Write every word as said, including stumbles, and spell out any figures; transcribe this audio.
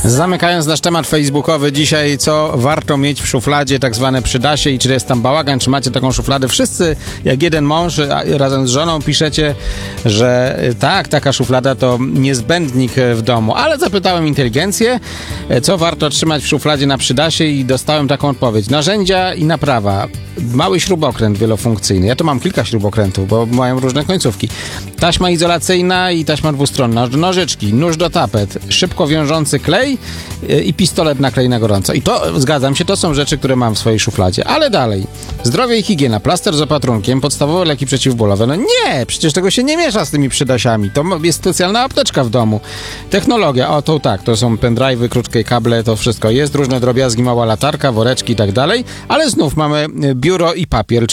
Zamykając nasz temat facebookowy, dzisiaj co warto mieć w szufladzie, tak zwane przydasie i czy jest tam bałagan, czy macie taką szufladę. Wszyscy, jak jeden mąż, razem z żoną piszecie, że tak, taka szuflada to niezbędnik w domu. Ale zapytałem inteligencję, co warto trzymać w szufladzie na przydasie i dostałem taką odpowiedź. Narzędzia i naprawa. Mały śrubokręt wielofunkcyjny. Ja tu mam kilka śrubokrętów, bo mają różne końcówki. Taśma izolacyjna i taśma dwustronna. Nożyczki, nóż do tapet, szybko wiążący klej i pistolet na klej na gorąco. I to, zgadzam się, to są rzeczy, które mam w swojej szufladzie. Ale dalej. Zdrowie i higiena, plaster z opatrunkiem, podstawowe leki przeciwbólowe. No nie, przecież tego się nie miesza z tymi przydasiami. To jest specjalna apteczka w domu. Technologia, o to tak, to są pendrive'y, krótkie kable, to wszystko jest. Różne drobiazgi, mała latarka, woreczki i tak dalej. Ale znów mamy biuro i papier,